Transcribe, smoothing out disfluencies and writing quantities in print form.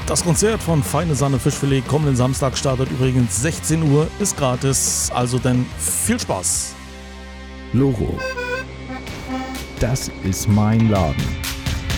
Das Konzert von Feine Sahne Fischfilet kommenden Samstag startet übrigens 16 Uhr, ist gratis, also denn viel Spaß. Loro. Das ist mein Laden.